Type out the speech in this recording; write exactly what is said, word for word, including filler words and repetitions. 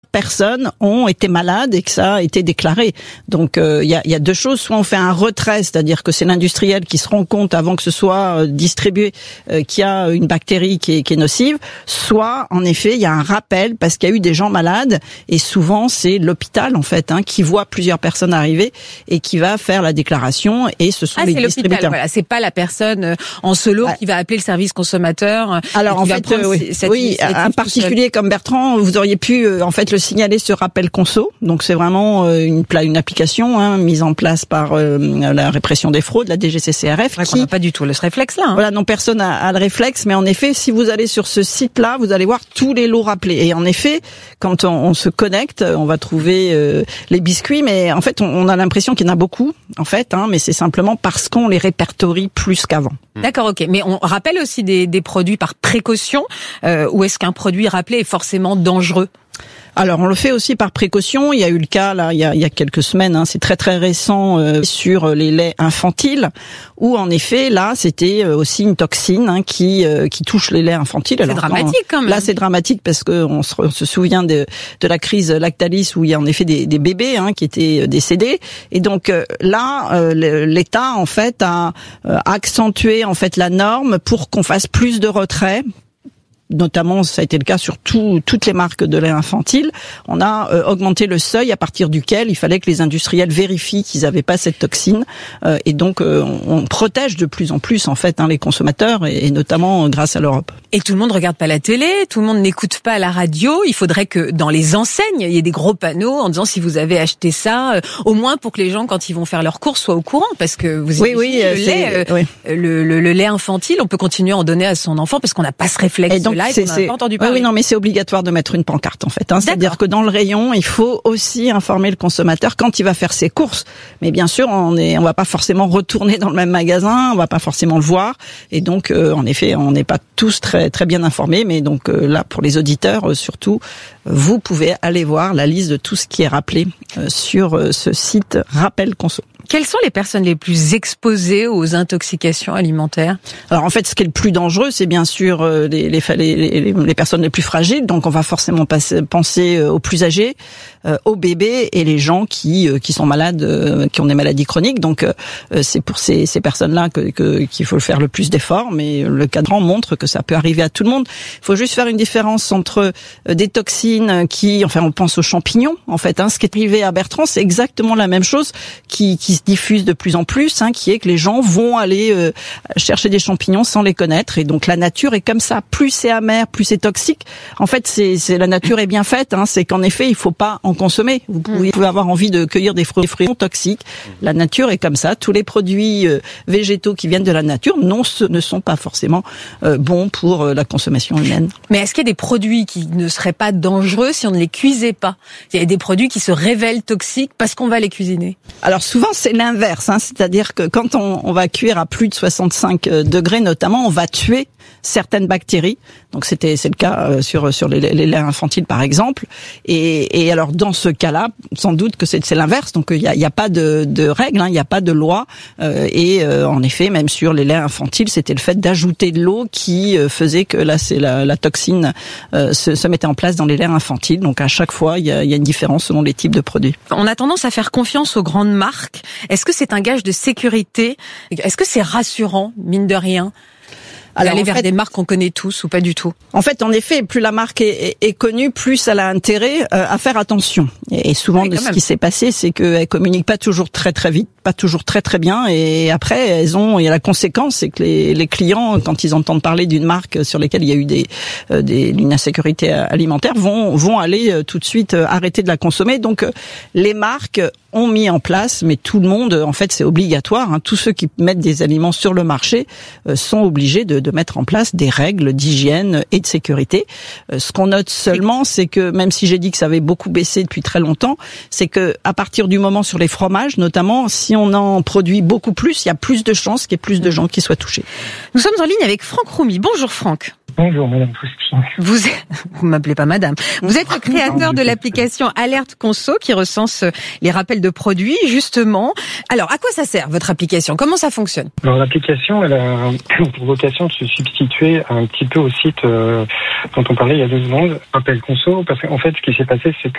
personnes ont été malades et que ça a été déclaré. Donc il euh, y, a, y a deux choses. Soit on fait un retrait, c'est-à-dire que c'est l'industriel qui se rend compte avant que ce soit euh, distribué euh, qu'il y a une bactérie qui est, qui est nocive. Soit en effet il y a un rappel parce qu'il y a eu des gens malades et souvent c'est l'hôpital en fait hein, qui voit plusieurs personnes arriver et qui va faire la déclaration et ce sont ah, les c'est distributeurs. Voilà, c'est pas la personne en solo ouais. qui va appeler le service consommateur. Alors en fait euh, oui, oui un particulier comme Bertrand, vous auriez pu euh, en fait le signaler sur Rappel Conso. Donc c'est vraiment euh, une, une application hein, mise en place par euh, la répression des fraudes, la D G C C R F. Ouais, qui n'a pas du tout le réflexe là. Hein. Voilà, non personne a, a le réflexe, mais en effet, si vous allez sur ce site-là, vous allez voir tous les lots rappelés. Et en effet, quand on, on se connecte, on va trouver euh, les biscuits, mais en fait, on, on a l'impression qu'il y en a beaucoup, en fait, hein, mais c'est simplement parce qu'on les répertorie plus qu'avant. D'accord, ok. Mais on rappelle aussi des, des produits par précaution, euh, ou est-ce qu'un produit rappelé est forcément dangereux ? Alors on le fait aussi par précaution. Il y a eu le cas là il y a, il y a quelques semaines, hein, c'est très très récent euh, sur les laits infantiles, où en effet là c'était aussi une toxine hein, qui euh, qui touche les laits infantiles. C'est Alors, dramatique quand même. Là c'est dramatique parce que on se, on se souvient de de la crise Lactalis où il y a en effet des, des bébés hein, qui étaient décédés. Et donc euh, là euh, l'État en fait a euh, accentué en fait la norme pour qu'on fasse plus de retraits. Notamment, ça a été le cas sur tout, toutes les marques de lait infantile. On a euh, augmenté le seuil à partir duquel il fallait que les industriels vérifient qu'ils n'avaient pas cette toxine. Euh, et donc, euh, on, on protège de plus en plus en fait hein, les consommateurs, et, et notamment euh, grâce à l'Europe. Et tout le monde regarde pas la télé, tout le monde n'écoute pas la radio. Il faudrait que dans les enseignes, il y ait des gros panneaux en disant si vous avez acheté ça, euh, au moins pour que les gens, quand ils vont faire leurs courses, soient au courant. Parce que vous oui, oui, le, lait, euh, oui. Le, le, le lait infantile, on peut continuer à en donner à son enfant parce qu'on n'a pas ce réflexe-là. C'est, c'est... Pas entendu parler. Oui, oui, non, mais c'est obligatoire de mettre une pancarte en fait. Hein. C'est-à-dire que dans le rayon, il faut aussi informer le consommateur quand il va faire ses courses. Mais bien sûr, on est, on va pas forcément retourner dans le même magasin, on va pas forcément le voir, et donc, euh, en effet, on n'est pas tous très très bien informés. Mais donc euh, là, pour les auditeurs, euh, surtout, vous pouvez aller voir la liste de tout ce qui est rappelé euh, sur euh, ce site Rappel Conso. Quelles sont les personnes les plus exposées aux intoxications alimentaires ? Alors en fait, ce qui est le plus dangereux, c'est bien sûr les, les, les, les personnes les plus fragiles. Donc on va forcément passer, penser aux plus âgés, euh, aux bébés et les gens qui qui sont malades, euh, qui ont des maladies chroniques. Donc euh, c'est pour ces, ces personnes-là que, que, qu'il faut faire le plus d'efforts. Mais le cadran montre que ça peut arriver à tout le monde. Il faut juste faire une différence entre des toxines qui, enfin, on pense aux champignons. En fait, hein, ce qui est arrivé à Bertrand, c'est exactement la même chose qui, qui se diffuse de plus en plus, hein, qui est que les gens vont aller euh, chercher des champignons sans les connaître, et donc la nature est comme ça. Plus c'est amer, plus c'est toxique. En fait, c'est, c'est la nature est bien faite. Hein, c'est qu'en effet, il faut pas en consommer. Vous pouvez, vous pouvez avoir envie de cueillir des fruits, des fruits non toxiques. La nature est comme ça. Tous les produits euh, végétaux qui viennent de la nature non, ce, ne sont pas forcément euh, bons pour euh, la consommation humaine. Mais est-ce qu'il y a des produits qui ne seraient pas dangereux si on ne les cuisait pas ? Il y a des produits qui se révèlent toxiques parce qu'on va les cuisiner. Alors souvent, c'est l'inverse, hein, c'est-à-dire que quand on, on va cuire à plus de soixante-cinq degrés, notamment, on va tuer certaines bactéries. Donc c'était c'est le cas euh, sur sur les, les laits infantiles par exemple. Et, et alors dans ce cas-là, sans doute que c'est, c'est l'inverse. Donc il y a, y a pas de, de règles, hein, il y a pas de loi. Euh, et euh, en effet, même sur les laits infantiles, c'était le fait d'ajouter de l'eau qui euh, faisait que là c'est la, la toxine euh, se, se mettait en place dans les laits infantiles. Donc à chaque fois, il y a, y a une différence selon les types de produits. On a tendance à faire confiance aux grandes marques. Est-ce que c'est un gage de sécurité ? Est-ce que c'est rassurant, mine de rien ? Alors, aller vers fait, des marques qu'on connaît tous ou pas du tout? En fait, en effet, plus la marque est, est, est connue, plus elle a intérêt euh, à faire attention. Et, et souvent, oui, de ce même. qui s'est passé, c'est qu'elles communiquent pas toujours très très vite, pas toujours très très bien. Et après, elles ont, il y a la conséquence, c'est que les, les clients, quand ils entendent parler d'une marque sur laquelle il y a eu des, euh, des une insécurité alimentaire, vont vont aller euh, tout de suite euh, arrêter de la consommer. Donc, euh, les marques ont mis en place, mais tout le monde, en fait, c'est obligatoire. Hein, tous ceux qui mettent des aliments sur le marché euh, sont obligés de, de mettre en place des règles d'hygiène et de sécurité. Euh, ce qu'on note seulement, c'est que même si j'ai dit que ça avait beaucoup baissé depuis très longtemps, c'est que à partir du moment sur les fromages, notamment, si on en produit beaucoup plus, il y a plus de chances qu'il y ait plus de gens qui soient touchés. Nous sommes en ligne avec Franck Roumy. Bonjour Franck. Bonjour, Madame Fousti. Vous, vous m'appelez pas Madame. Vous êtes le créateur de l'application Alerte Conso qui recense les rappels de produits, justement. Alors, à quoi ça sert votre application? Comment ça fonctionne? Alors, l'application, elle a pour vocation de se substituer un petit peu au site euh, dont on parlait il y a deux secondes, Rappel Conso, parce qu'en fait, ce qui s'est passé, c'est que